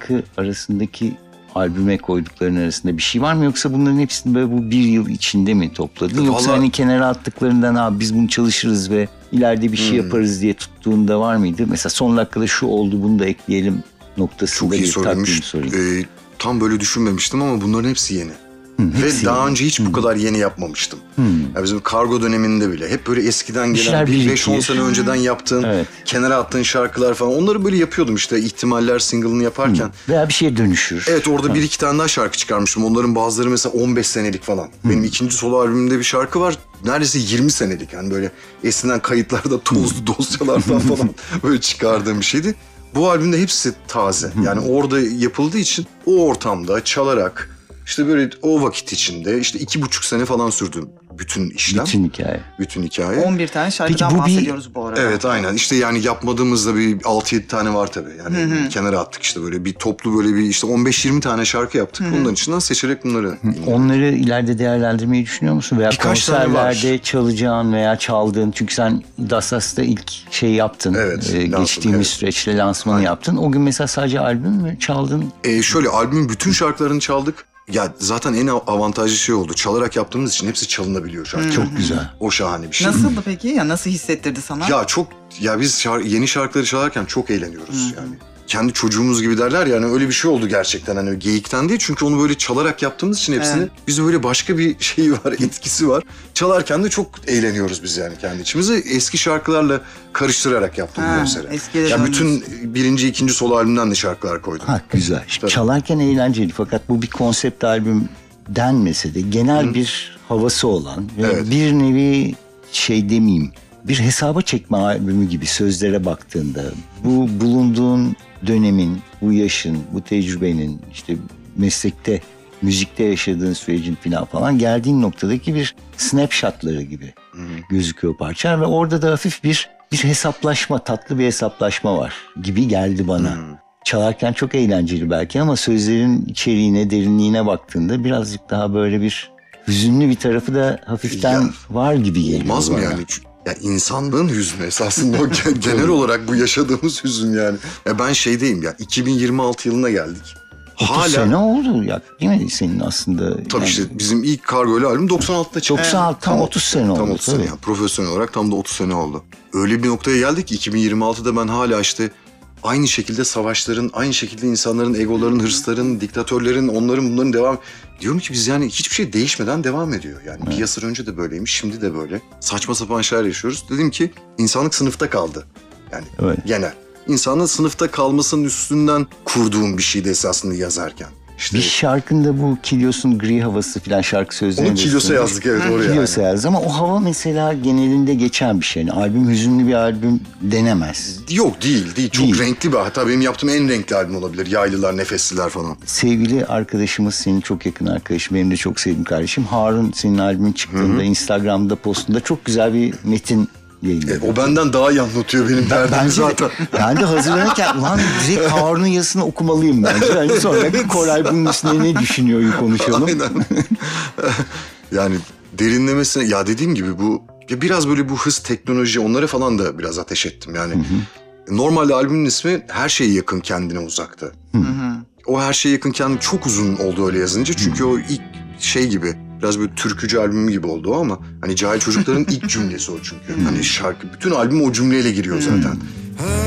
şarkı arasındaki albüme koydukların arasında bir şey var mı? Yoksa bunların hepsini böyle bu bir yıl içinde mi topladın? Yoksa Vallahi... hani kenara attıklarından abi biz bunu çalışırız ve ileride bir şey yaparız diye tuttuğunda var mıydı? Mesela son dakikada şu oldu bunu da ekleyelim noktasında çok iyi bir takvim sorayım. sorayım. Tam böyle düşünmemiştim ama bunların hepsi yeni. Ve daha önce hiç bu kadar yeni yapmamıştım. Yani bizim kargo döneminde bile hep böyle eskiden gelen 5-10 sene önceden yaptığın, kenara attığın şarkılar falan, onları böyle yapıyordum işte ihtimaller single'ını yaparken. Veya bir şeye dönüşür. Evet, orada bir iki tane daha şarkı çıkarmıştım. Onların bazıları mesela 15 senelik falan. Benim ikinci solo albümümde bir şarkı var. Neredeyse 20 senelik. Yani böyle eskiden kayıtlarda tozlu dosyalardan falan böyle çıkardığım bir şeydi. Bu albümde hepsi taze. Yani orada yapıldığı için o ortamda çalarak, İşte böyle o vakit içinde işte 2,5 sene falan sürdü bütün işlem. Bütün hikaye. 11 tane şarkıdan bahsediyoruz bu arada. Evet, aynen. İşte yani yapmadığımızda bir 6-7 tane var tabii. Yani kenara attık işte böyle bir toplu böyle bir işte 15-20 tane şarkı yaptık. Bunların içinden seçerek bunları. Onları ileride değerlendirmeyi düşünüyor musun? Veya birkaç konserlerde çalacağın veya çaldığın. Çünkü sen Dassas'ta ilk şey yaptın. Evet. Geçtiğimiz süreçte lansmanı yaptın. O gün mesela sadece albüm mü çaldın? Şöyle albümün bütün şarkılarını çaldık. Ya zaten en avantajlı şey oldu. Çalarak yaptığımız için hepsi çalınabiliyor şarkı. Çok güzel. O şahane bir şey. Nasıldı peki? Ya nasıl hissettirdi sana? Ya biz yeni şarkıları çalarken çok eğleniyoruz yani. Kendi çocuğumuz gibi derler yani, öyle bir şey oldu gerçekten, hani geyikten değil. Çünkü onu böyle çalarak yaptığımız için hepsini biz böyle başka bir şey var, etkisi var. Çalarken de çok eğleniyoruz biz yani kendi içimize. Eski şarkılarla karıştırarak yaptım bu konseri. Ya bütün birinci, ikinci solo albümden de şarkılar koydum. Güzel. Çalarken eğlenceli fakat bu bir konsept albüm denmese de genel bir havası olan ve bir nevi şey demeyeyim, bir hesaba çekme albümü gibi sözlere baktığında bu bulunduğun dönemin, bu yaşın, bu tecrübenin, işte meslekte, müzikte yaşadığın sürecin falan geldiğin noktadaki bir snapshotları gibi gözüküyor parça ve orada da hafif bir hesaplaşma, tatlı bir hesaplaşma var gibi geldi bana. Çalarken çok eğlenceli belki ama sözlerin içeriğine, derinliğine baktığında birazcık daha böyle bir hüzünlü bir tarafı da hafiften var gibi geliyor. Olmaz mı yani? Ya insanlığın hüznü esasında o genel olarak bu yaşadığımız hüzün yani. Ya ben şeydeyim ya, 2026 yılına geldik. 30 sene oldu ya, değil mi senin aslında? Tabii yani... işte bizim ilk kargoyla albüm 96'da çıktı. 96 tam 30 sene oldu. Tam 30 sene yani, profesyonel olarak tam da 30 sene oldu. Öyle bir noktaya geldik ki 2026'da ben hala işte aynı şekilde savaşların, aynı şekilde insanların egoların, hırsların, diktatörlerin, onların bunların devam... Diyorum ki biz yani hiçbir şey değişmeden devam ediyor. Yani bir asır önce de böyleymiş, şimdi de böyle. Saçma sapan şeyler yaşıyoruz. Dedim ki insanlık sınıfta kaldı. Yani genel. İnsanın sınıfta kalmasının üstünden kurduğum bir şeydi esasında yazarken. İşte bir şarkında bu Kilios'un gri havası falan şarkı sözlerinde. Onu Kilios'a yazdık, evet, oraya. Kilios'a yazdık ama o hava mesela genelinde geçen bir şey. Yani albüm hüzünlü bir albüm denemez. Yok, değil. Çok renkli bir, hatta benim yaptığım en renkli albüm olabilir. Yaylılar, Nefesliler falan. Sevgili arkadaşımız, senin çok yakın arkadaşım, benim de çok sevdiğim kardeşim Harun, senin albümün çıktığında Instagram'da postunda çok güzel bir metin yayınladı. O benden daha iyi anlatıyor benim derdimi zaten. Ben de hazırlanırken ulan direkt Harun'un yazısını okumalıyım bence. Yani sonra bir Koray bunun üstüne ne düşünüyor konuşalım. Aynen. Yani derinlemesine, ya dediğim gibi bu ya biraz böyle bu hız, teknoloji, onlara falan da biraz ateş ettim yani. Normalde albümün ismi Her Şeye Yakın Kendine Uzakta. O Her Şeye Yakın Kendine çok uzun oldu öyle yazınca, çünkü o ilk şey gibi, biraz böyle türkücü albümü gibi oldu o, ama hani Cahil Çocuklar'ın ilk cümlesi o çünkü. Hani şarkı, bütün albüm o cümleyle giriyor zaten.